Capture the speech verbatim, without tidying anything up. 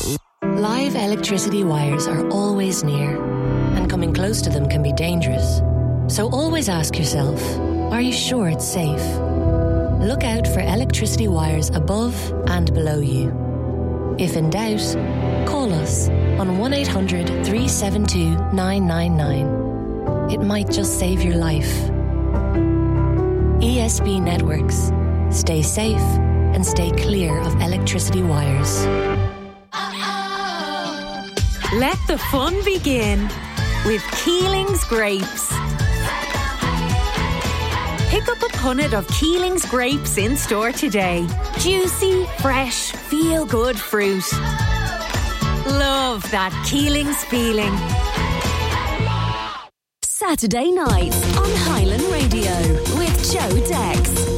Live electricity wires are always near, and coming close to them can be dangerous. So always ask yourself, are you sure it's safe? Look out for electricity wires above and below you. If in doubt, call us on one eight hundred, three seven two, nine nine nine. It might just save your life. E S B Networks. Stay safe and stay clear of electricity wires. Let the fun begin with Keeling's Grapes. Pick up a punnet of Keeling's Grapes in store today. Juicy, fresh, feel-good fruit. Love that Keeling's feeling. Saturday nights on Highland Radio with Joe Dex.